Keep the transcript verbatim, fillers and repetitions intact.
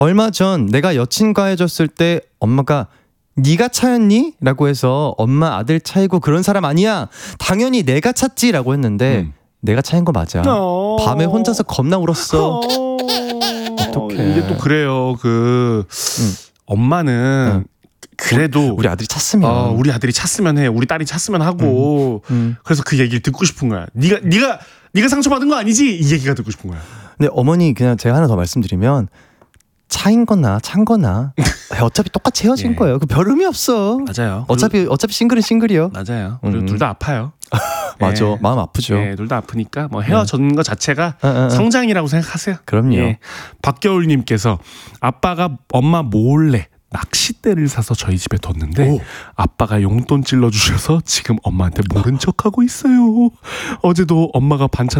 얼마 전 내가 여친과 헤어졌을 때 엄마가 네가 차였니? 라고 해서 엄마 아들 차이고 그런 사람 아니야. 당연히 내가 찼지 라고 했는데 음. 내가 차인 거 맞아. 어... 밤에 혼자서 겁나 울었어. 어... 어떡해. 이게 또 그래요. 그 음. 엄마는 음. 그래도 우리 아들이 찼으면 어, 우리 아들이 찼으면 해. 우리 딸이 찼으면 하고. 음. 음. 그래서 그 얘기를 듣고 싶은 거야. 네가 네가 네가 상처받은 거 아니지? 이 얘기가 듣고 싶은 거야. 근데 어머니 그냥 제가 하나 더 말씀드리면 차인 거나 찬 거나 어차피 똑같이 헤어진 예. 거예요. 그 별 의미 없어. 맞아요. 어차피 어차피 싱글은 싱글이요. 맞아요. 그리고 음. 둘 다 아파요. 맞아. 예. 마음 아프죠. 예, 둘 다 아프니까 뭐 헤어졌는 것 자체가 어, 어, 어. 성장이라고 생각하세요. 그럼요. 예. 박겨울님께서 아빠가 엄마 몰래 낚싯대를 사서 저희 집에 뒀는데 오. 아빠가 용돈 찔러주셔서 지금 엄마한테 모른 척하고 있어요. 어제도 엄마가 반찬